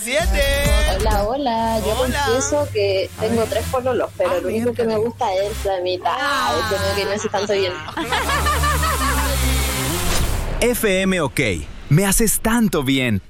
7. Hola, hola. Yo confieso que tengo 3 pololos, pero lo único que me gusta es el flamita. Como que me hace tanto bien. FM OK. Me haces tanto bien.